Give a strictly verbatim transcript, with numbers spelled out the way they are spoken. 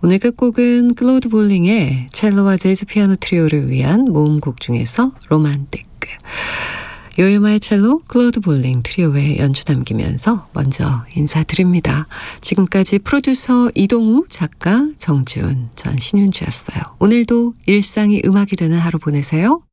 오늘 끝곡은 클로드 볼링의 첼로와 재즈 피아노 트리오를 위한 모음곡 중에서 로만틱. 요요마의 첼로, 클로드 볼링 트리오의 연주 남기면서 먼저 인사드립니다. 지금까지 프로듀서 이동우, 작가 정지훈, 전 신윤주였어요. 오늘도 일상이 음악이 되는 하루 보내세요.